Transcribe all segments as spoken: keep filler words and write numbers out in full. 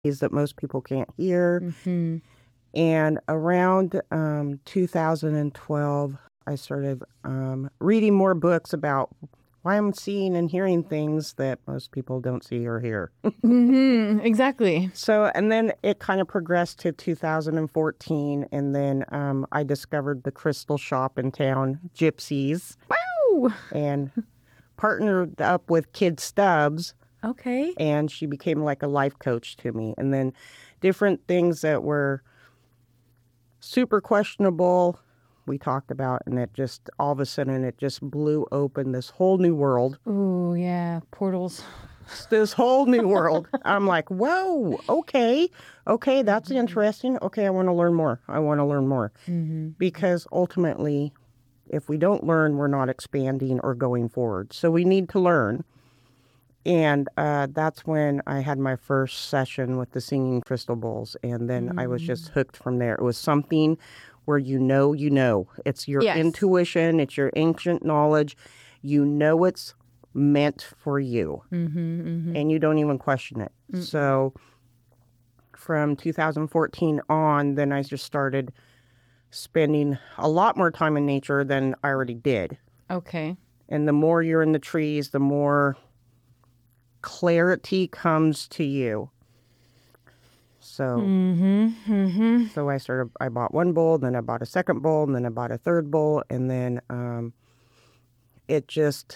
that most people can't hear. Mm-hmm. And around um, two thousand twelve, I started um, reading more books about why I'm seeing and hearing things that most people don't see or hear. Mm-hmm. Exactly. So, and then it kind of progressed to two thousand fourteen, and then um, I discovered the crystal shop in town, Gypsies, Wow. and partnered up with Kid Stubbs, Okay. and she became like a life coach to me. And then different things that were super questionable, we talked about, and it just, all of a sudden, it just blew open this whole new world. Ooh, yeah. Portals. This whole new world. I'm like, whoa, okay, okay, that's interesting. Okay, I want to learn more. I want to learn more. Mm-hmm. Because ultimately, if we don't learn, we're not expanding or going forward. So we need to learn. And uh, that's when I had my first session with the singing crystal bowls. And then Mm-hmm. I was just hooked from there. It was something where you know, you know, it's your Yes. intuition, it's your ancient knowledge. You know it's meant for you. Mm-hmm. Mm-hmm. And you don't even question it. Mm-mm. So from two thousand fourteen on, then I just started spending a lot more time in nature than I already did. Okay. And the more you're in the trees, the more clarity comes to you. So, Mm-hmm. Mm-hmm. so I started, I bought one bowl, then I bought a second bowl, and then I bought a third bowl. And then um, it just,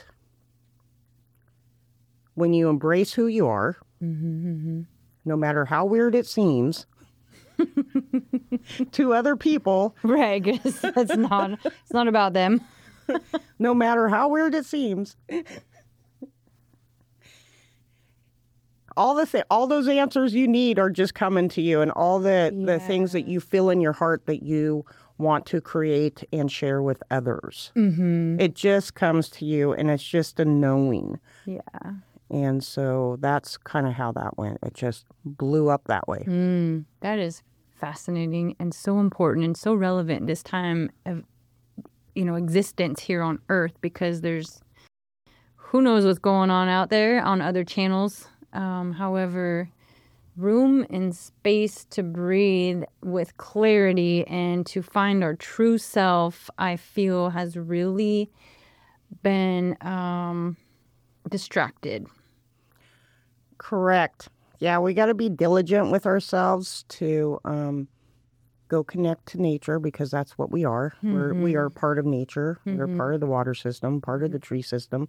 when you embrace who you are, Mm-hmm. Mm-hmm. no matter how weird it seems to other people, Right. 'Cause that's not, it's not about them. no matter how weird it seems, all the th- all those answers you need are just coming to you, and all the, Yeah. the things that you feel in your heart that you want to create and share with others. Mm-hmm. It just comes to you, and it's just a knowing. Yeah. And so that's kind of how that went. It just blew up that way. Mm, that is fascinating and so important and so relevant this time of, you know, existence here on Earth, because there's who knows what's going on out there on other channels. Um, however, room and space to breathe with clarity and to find our true self, I feel, has really been um, distracted. Correct. Yeah, we got to be diligent with ourselves to um, go connect to nature, because that's what we are. Mm-hmm. We're, we are part of nature. Mm-hmm. We're part of the water system, part of the tree system,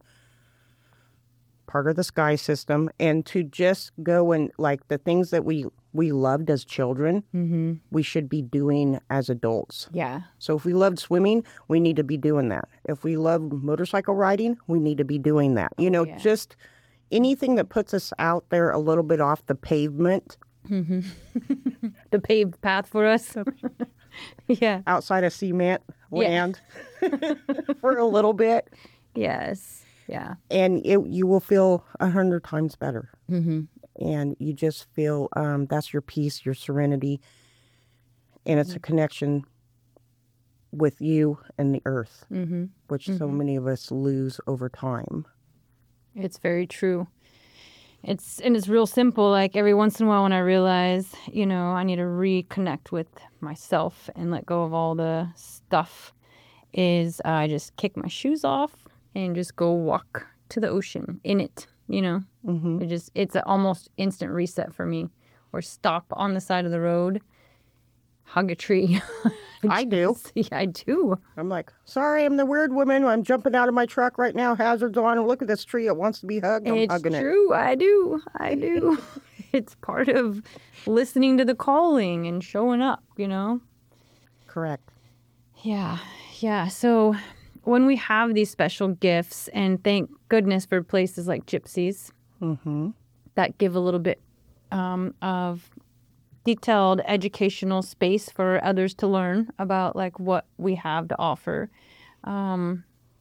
part of the sky system. And to just go and, like, the things that we, we loved as children, Mm-hmm. we should be doing as adults. Yeah. So if we loved swimming, we need to be doing that. If we love motorcycle riding, we need to be doing that. You know, yeah. just anything that puts us out there a little bit off the pavement, Mm-hmm. The paved path for us. Yeah. outside of cement Yeah. land for a little bit, Yes. Yeah. and it, you will feel a hundred times better. Mm-hmm. And you just feel um, that's your peace, your serenity, and it's a connection with you and the earth, Mm-hmm. which so Mhm. many of us lose over time. It's very true. It's and it's real simple. Like every once in a while when I realize, you know, I need to reconnect with myself and let go of all the stuff, is I just kick my shoes off and just go walk to the ocean in it, you know. Mm-hmm. It just it's an almost instant reset for me. Or stop on the side of the road, hug a tree. I do. Yeah, I do. I'm like, sorry, I'm the weird woman. I'm jumping out of my truck right now. Hazards on. Look at this tree. It wants to be hugged. I'm It's hugging it. true. I do. I do. It's part of listening to the calling and showing up, you know? Correct. Yeah. Yeah. So when we have these special gifts, and thank goodness for places like Gypsies Mm-hmm. that give a little bit um, of detailed educational space for others to learn about like what we have to offer. Um,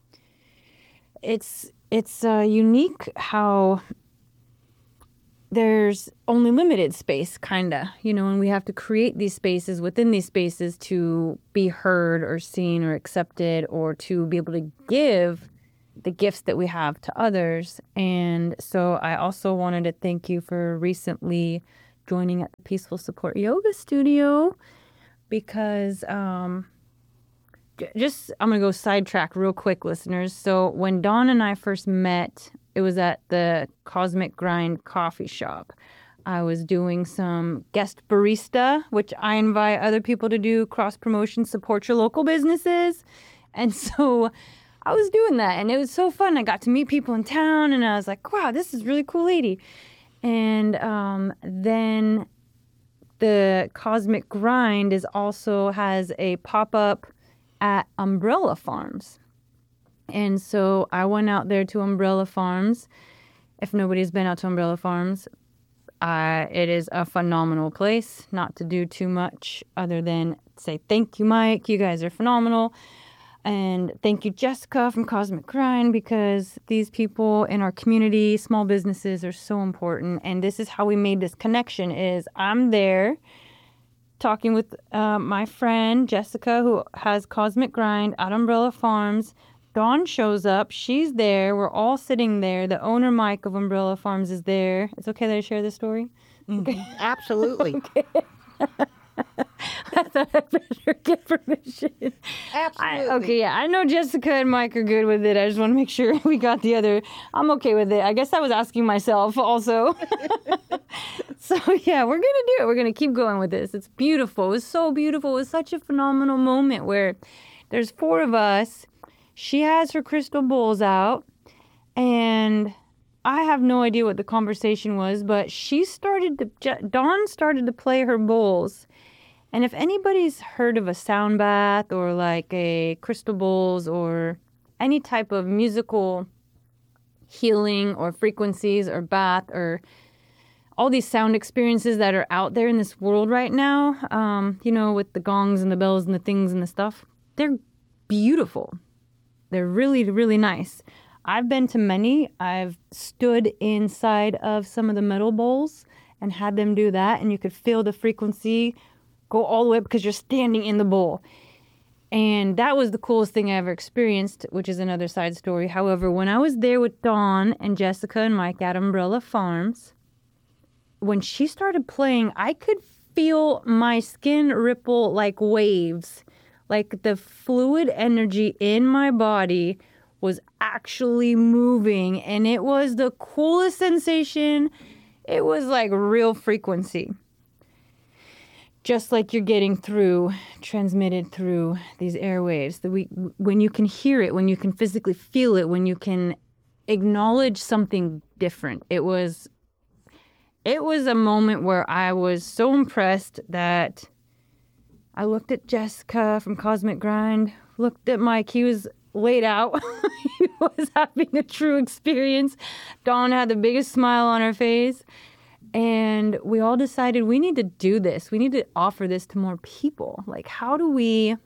it's it's uh, unique how there's only limited space, kind of, you know, and we have to create these spaces within these spaces to be heard or seen or accepted, or to be able to give the gifts that we have to others. And so I also wanted to thank you for recently joining at the Peaceful Support Yoga Studio because um, j- just, I'm going to go sidetrack real quick, listeners. So when Dawn and I first met, it was at the Cosmic Grind coffee shop. I was doing some guest barista, which I invite other people to do, cross promotion, support your local businesses. And so I was doing that, and it was so fun. I got to meet people in town, and I was like, wow, this is a really cool lady. And um, then the Cosmic Grind is also has a pop-up at Umbrella Farms. And so I went out there to Umbrella Farms. If nobody's been out to Umbrella Farms, Uh, it is a phenomenal place. Not to do too much other than say thank you, Mike. You guys are phenomenal. And thank you, Jessica from Cosmic Grind, because these people in our community, small businesses, are so important. And this is how we made this connection is I'm there talking with uh, my friend, Jessica, who has Cosmic Grind at Umbrella Farms. Dawn shows up. She's there. We're all sitting there. The owner, Mike, of Umbrella Farms is there. It's okay that I share this story? Mm-hmm. Okay. Absolutely. Okay. I thought I better get permission. Absolutely. I, okay, yeah. I know Jessica and Mike are good with it. I just want to make sure we got the other. I'm okay with it. I guess I was asking myself also. So, yeah, we're going to do it. We're going to keep going with this. It's beautiful. It was so beautiful. It was such a phenomenal moment where there's four of us. She has her crystal bowls out, and I have no idea what the conversation was, but she started to, Dawn started to play her bowls. And if anybody's heard of a sound bath or like a crystal bowls or any type of musical healing or frequencies or bath or all these sound experiences that are out there in this world right now, um, you know, with the gongs and the bells and the things and the stuff, they're beautiful. They're really, really nice. I've been to many. I've stood inside of some of the metal bowls and had them do that, and you could feel the frequency go all the way up because you're standing in the bowl. And that was the coolest thing I ever experienced, which is another side story. However, when I was there with Dawn and Jessica and Mike at Umbrella Farms, when she started playing, I could feel my skin ripple like waves. Like the fluid energy in my body was actually moving, and it was the coolest sensation. It was like real frequency. Just like you're getting through, transmitted through these airwaves. The we, when you can hear it, when you can physically feel it, when you can acknowledge something different. It was, it was a moment where I was so impressed that I looked at Jessica from Cosmic Grind, looked at Mike. He was laid out. He was having a true experience. Dawn had the biggest smile on her face. And we all decided we need to do this. We need to offer this to more people. Like, how do we,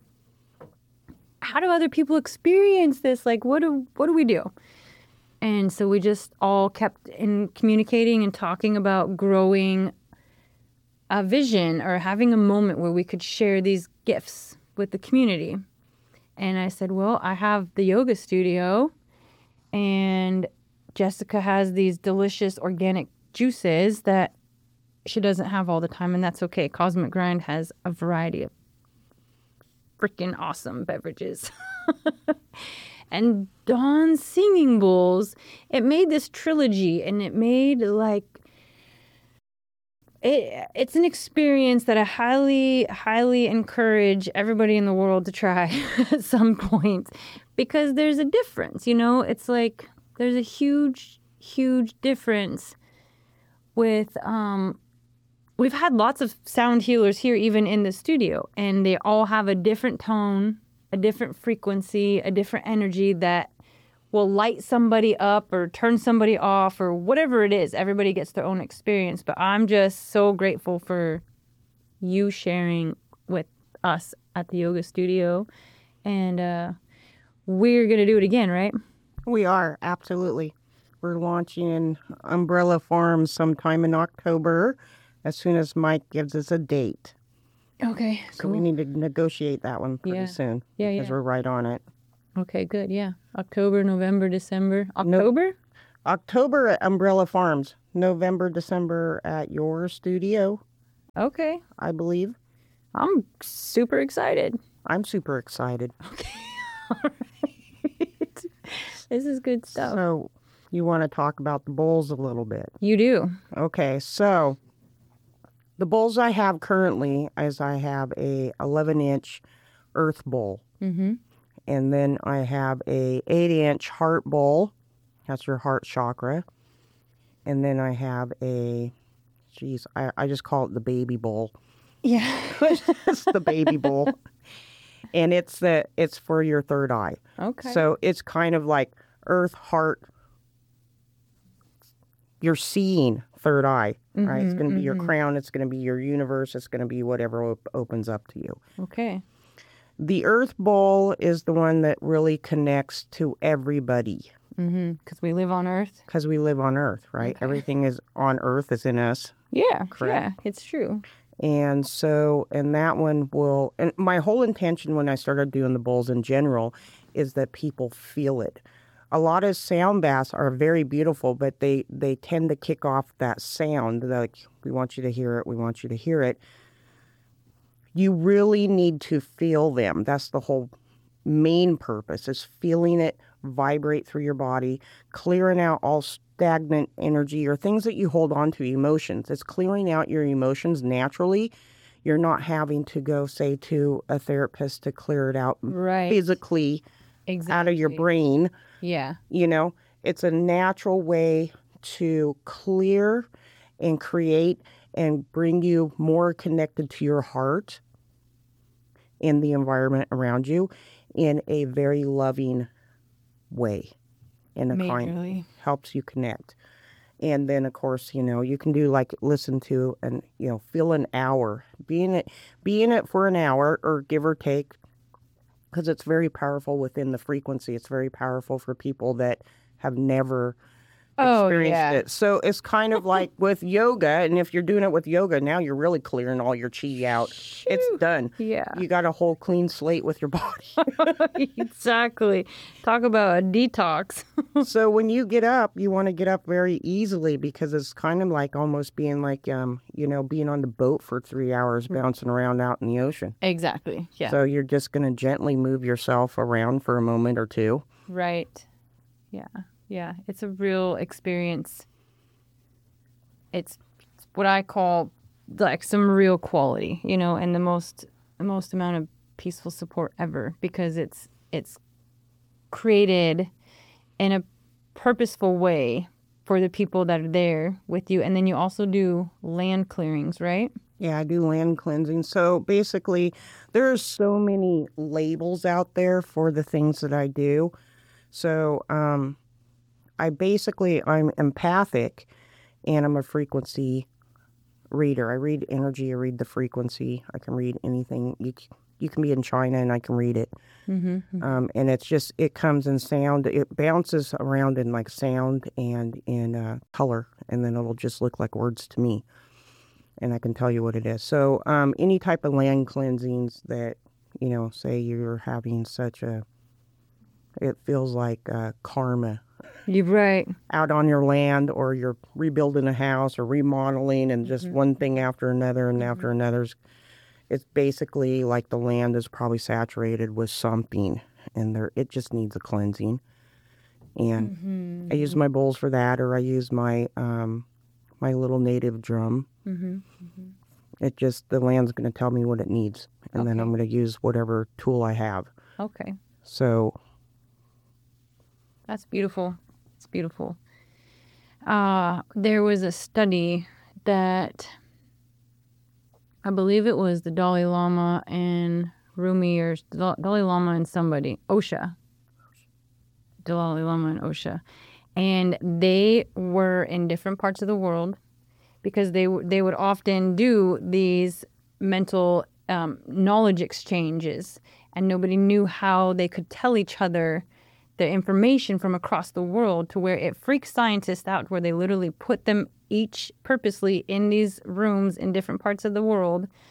how do other people experience this? Like, what do, what do we do? And so we just all kept in communicating and talking about growing a vision or having a moment where we could share these gifts with the community. And I said, well, I have the yoga studio, and Jessica has these delicious organic juices that she doesn't have all the time, and that's okay. Cosmic Grind has a variety of freaking awesome beverages. And Dawn's singing bowls, it made this trilogy, and it made like It, it's an experience that I highly, highly encourage everybody in the world to try at some point, because there's a difference, you know? It's like there's a huge, huge difference with, um, we've had lots of sound healers here, even in the studio, and they all have a different tone, a different frequency, a different energy that will light somebody up or turn somebody off or whatever it is. Everybody gets their own experience. But I'm just so grateful for you sharing with us at the yoga studio. And uh, we're going to do it again, right? We are, absolutely. We're launching in Umbrella Farms sometime in October, as soon as Mike gives us a date. Okay, So cool. we need to negotiate that one pretty Yeah. soon. Yeah, Because yeah. we're right on it. Okay, good, yeah. October, November, December. October? October at Umbrella Farms. November, December at your studio, Okay. I believe. I'm super excited. I'm super excited. This is good stuff. So, you want to talk about the bowls a little bit? You do. Okay, so the bowls I have currently is I have a eleven inch earth bowl, Mm-hmm. and then I have a eight inch heart bowl. That's your heart chakra. And then I have a, geez, I, I just call it the baby bowl. Yeah. It's the baby bowl, and it's the it's for your third eye. Okay. So it's kind of like earth, heart. You're seeing third eye, right? It's going to be your crown. It's going to be your universe. It's going to be whatever op- opens up to you. Okay. The earth bowl is the one that really connects to everybody Mm-hmm. Because we live on Earth. because we live on earth, right? Okay. Everything is on earth is in us. Yeah. Correct. Yeah. It's true. And so, and that one will, and my whole intention when I started doing the bowls in general is that people feel it. A lot of sound baths are very beautiful, but they, they tend to kick off that sound. Like, we want you to hear it. We want you to hear it. You really need to feel them. That's the whole main purpose, is feeling it vibrate through your body, clearing out all stagnant energy or things that you hold on to, emotions. It's clearing out your emotions naturally. You're not having to go, say, to a therapist to clear it out Right. physically Exactly. out of your brain. Yeah. You know, it's a natural way to clear and create and bring you more connected to your heart and the environment around you in a very loving way. And a kind Majorly. helps you connect. And then, of course, you know, you can do like listen to and, you know, feel an hour. Be in it, be in it for an hour or give or take, because it's very powerful within the frequency. It's very powerful for people that have never Oh, experienced yeah. it. So it's kind of like with yoga. And if you're doing it with yoga, now you're really clearing all your chi out. It's done. Yeah. You got a whole clean slate with your body. Exactly. Talk about a detox. So when you get up, you want to get up very easily because it's kind of like almost being like, um, you know, being on the boat for three hours bouncing around out in the ocean. Exactly. Yeah. So you're just going to gently move yourself around for a moment or two. Right. Yeah. Yeah. It's a real experience. It's what I call like some real quality, you know, and the most the most amount of peaceful support ever, because it's it's created in a purposeful way for the people that are there with you. And then you also do land clearings, right? Yeah, I do land cleansing. So basically, there's so many labels out there for the things that I do. So um, I basically, I'm empathic and I'm a frequency reader. I read energy, I read the frequency. I can read anything. You, c- you can be in China and I can read it. Mm-hmm. Um, and it's just, it comes in sound. It bounces around in like sound and in uh, color. And then it'll just look like words to me. And I can tell you what it is. So um, any type of land cleansings that, you know, say you're having such a, it feels like uh, karma You're right. out on your land, or you're rebuilding a house or remodeling and just one thing after another and after another. It's basically like the land is probably saturated with something and there it just needs a cleansing. And Mm-hmm. I use my bowls for that, or I use my um, my little native drum. Mm-hmm. It just, the land's going to tell me what it needs. And then Okay. I'm going to use whatever tool I have. Okay. So, That's beautiful. It's beautiful. Uh, there was a study that I believe it was the Dalai Lama and Rumi, or Dal- Dalai Lama and somebody, Osha. Dalai Lama and Osha. And they were in different parts of the world because they w- they would often do these mental um, knowledge exchanges, and nobody knew how they could tell each other the information from across the world, to where it freaks scientists out, where they literally put them each purposely in these rooms in different parts of the world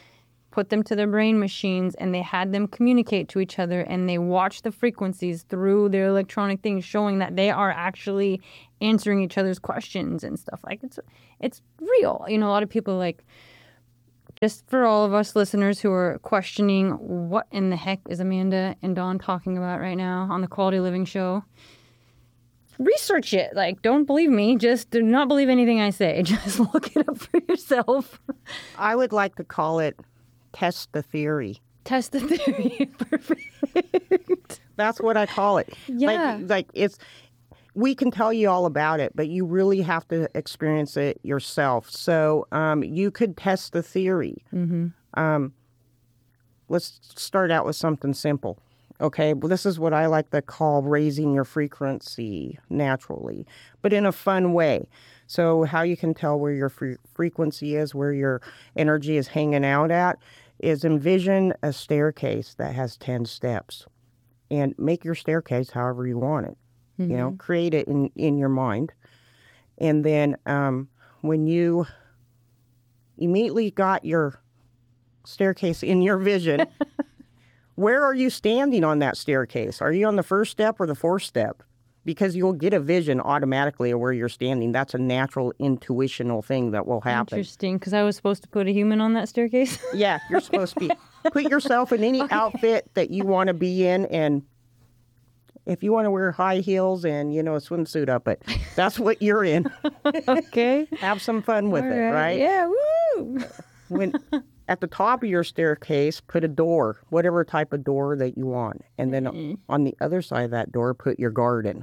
put them to their brain machines, and they had them communicate to each other, and they watched the frequencies through their electronic things, showing that they are actually answering each other's questions and stuff. Like, it's it's real. You know, a lot of people, like, just for all of us listeners who are questioning what in the heck is Amanda and Dawn talking about right now on the Quality Living Show, research it. Like, don't believe me. Just do not believe anything I say. Just look it up for yourself. I would like to call it test the theory. Test the theory. Perfect. That's what I call it. Yeah. Like, like it's, we can tell you all about it, but you really have to experience it yourself. So um, you could test the theory. Mm-hmm. Um, let's start out with something simple. Okay, well, this is what I like to call raising your frequency naturally, but in a fun way. So how you can tell where your fre- frequency is, where your energy is hanging out at, is envision a staircase that has ten steps and make your staircase however you want it. Mm-hmm. You know, create it in, in your mind. And then um, when you immediately got your staircase in your vision, where are you standing on that staircase? Are you on the first step or the fourth step? Because you'll get a vision automatically of where you're standing. That's a natural intuitional thing that will happen. Interesting, because I was supposed to put a human on that staircase? Yeah, you're supposed to be. Put yourself in any okay. outfit that you want to be in, and if you want to wear high heels and, you know, a swimsuit up it, that's what you're in. Okay. Have some fun with All it, right? right? Yeah, woo! When at the top of your staircase, put a door, whatever type of door that you want. And then mm-hmm. on the other side of that door, put your garden,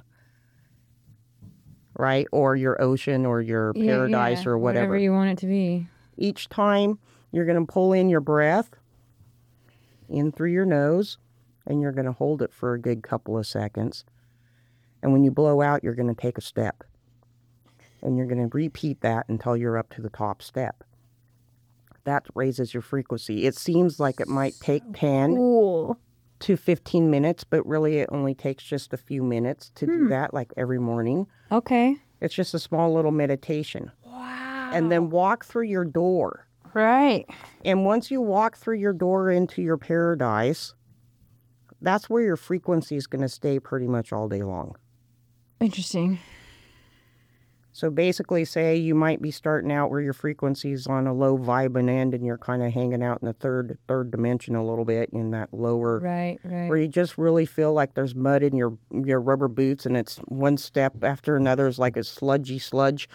right? Or your ocean or your yeah, paradise yeah. or whatever. Whatever you want it to be. Each time, you're going to pull in your breath in through your nose, and you're going to hold it for a good couple of seconds. And when you blow out, you're going to take a step. And you're going to repeat that until you're up to the top step. That raises your frequency. It seems like it might take ten cool. to fifteen minutes, but really it only takes just a few minutes to hmm. do that, like every morning. Okay. It's just a small little meditation. Wow. And then walk through your door. Right. And once you walk through your door into your paradise, that's where your frequency is going to stay pretty much all day long. Interesting. So basically, say you might be starting out where your frequency is on a low vibing end and you're kind of hanging out in the third third dimension a little bit in that lower, right, right. where you just really feel like there's mud in your, your rubber boots and it's one step after another is like a sludgy sludge.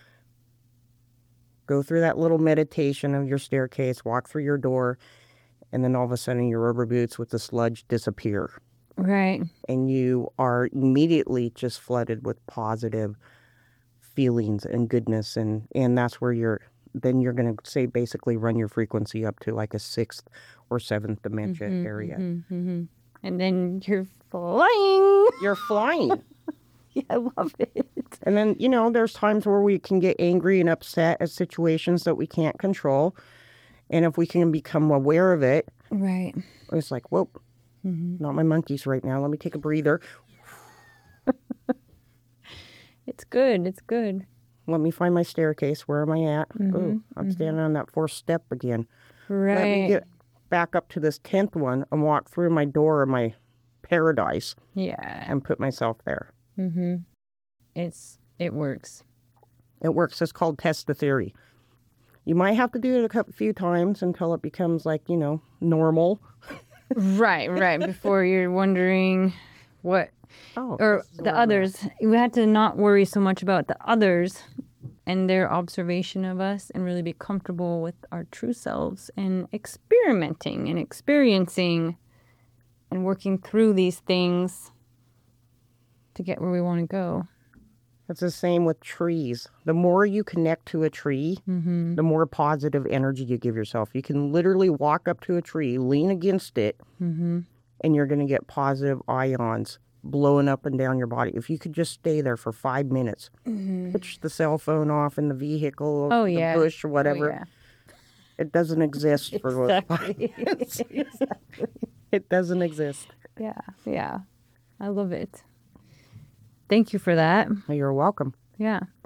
Go through that little meditation of your staircase, walk through your door, and then all of a sudden your rubber boots with the sludge disappear. Right. And you are immediately just flooded with positive feelings and goodness. And, and that's where you're, then you're going to say basically run your frequency up to like a sixth or seventh dimension mm-hmm, area. Mm-hmm, mm-hmm. And then you're flying. You're flying. Yeah, I love it. And then, you know, there's times where we can get angry and upset at situations that we can't control. And if we can become aware of it, right, it's like, whoa, mm-hmm. not my monkeys right now. Let me take a breather. It's good. It's good. Let me find my staircase. Where am I at? Mm-hmm. Oh, I'm mm-hmm. standing on that fourth step again. Right. Let me get back up to this tenth one and walk through my door of my paradise. Yeah. And put myself there. Mm-hmm. It's, it works. It works. It's called test the theory. You might have to do it a couple, few times until it becomes like, you know, normal. Right, right. Before you're wondering what, oh, or the others. We had to not worry so much about the others and their observation of us and really be comfortable with our true selves and experimenting and experiencing and working through these things to get where we want to go. It's the same with trees. The more you connect to a tree, mm-hmm. the more positive energy you give yourself. You can literally walk up to a tree, lean against it, mm-hmm. and you're going to get positive ions blowing up and down your body. If you could just stay there for five minutes, mm-hmm. switch the cell phone off in the vehicle, oh, the yeah. bush or whatever. Oh, yeah. It doesn't exist for exactly. exactly. It doesn't exist. Yeah, yeah. I love it. Thank you for that. You're welcome. Yeah.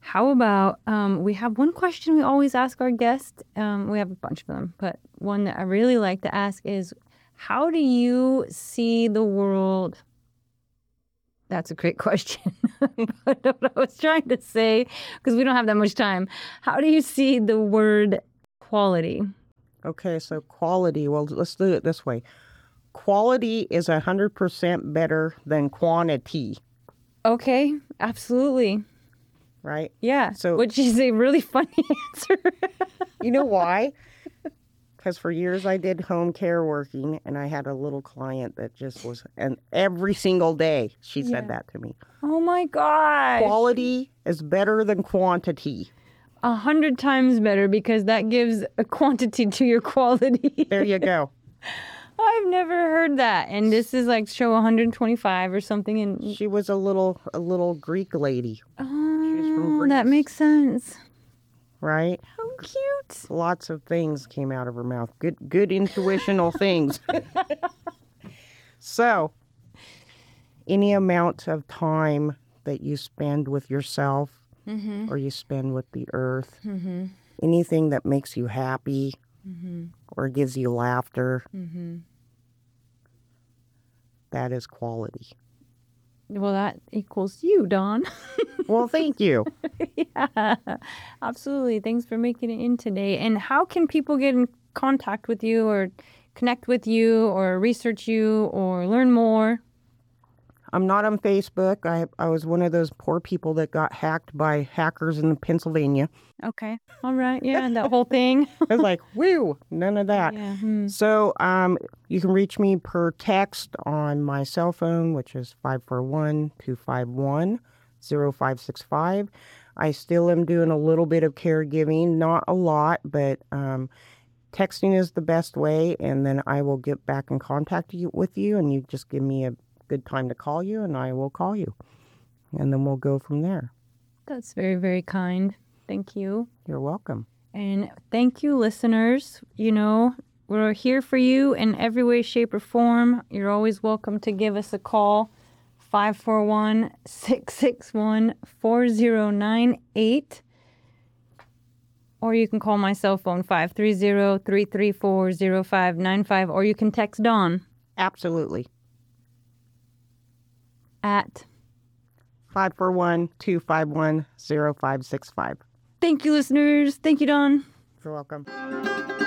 How about um, we have one question we always ask our guests. Um, we have a bunch of them, but one that I really like to ask is, how do you see the world? That's a great question. But what I was trying to say, because we don't have that much time, how do you see the word quality? Okay, so quality. Well, let's do it this way. Quality is one hundred percent better than quantity, Okay, absolutely. right? Yeah. So- which is a really funny answer. You know why? Because for years I did home care working, and I had a little client that just was, and every single day she Yeah. said that to me. Oh my gosh. Quality is better than quantity. A hundred times better, because that gives a quantity to your quality. There you go. I've never heard that. And this is like show one hundred twenty-five or something. And She was a little, a little Greek lady, from oh, that Greece. makes sense. right? How cute. Lots of things came out of her mouth. Good, good intuitional things. So, any amount of time that you spend with yourself, Mm-hmm. or you spend with the earth, Mm-hmm. anything that makes you happy Mm-hmm. or gives you laughter, Mm-hmm. that is quality. Well, that equals you, Dawn. Well, thank you. Yeah, absolutely. Thanks for making it in today. And how can people get in contact with you or connect with you or research you or learn more? I'm not on Facebook. I I was one of those poor people that got hacked by hackers in Pennsylvania. Okay. All right. Yeah, that whole thing. I was like, woo, none of that. Yeah. hmm. So um, you can reach me per text on my cell phone, which is five four one, two five one, zero five six five. I still am doing a little bit of caregiving, not a lot, but um, texting is the best way, and then I will get back in contact you, with you, and you just give me a good time to call you, and I will call you. And then we'll go from there. That's very, very kind. Thank you. You're welcome. And thank you, listeners. You know, we're here for you in every way, shape, or form. You're always welcome to give us a call, five four one, six six one, four zero nine eight. Or you can call my cell phone, five three zero, three three four, zero five nine five. Or you can text Dawn Absolutely. at... five four one, two five one, zero five six five. Thank you, listeners. Thank you, Dawn. You're welcome.